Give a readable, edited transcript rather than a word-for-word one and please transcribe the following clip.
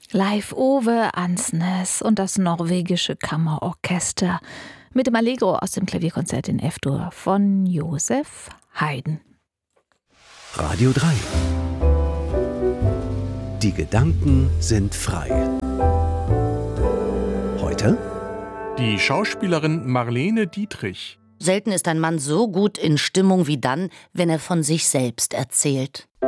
Leif Ove Ansnes und das norwegische Kammerorchester mit dem Allegro aus dem Klavierkonzert in F-Dur von Joseph Haydn. Radio 3. Die Gedanken sind frei. Heute die Schauspielerin Marlene Dietrich. Selten ist ein Mann so gut in Stimmung wie dann, wenn er von sich selbst erzählt.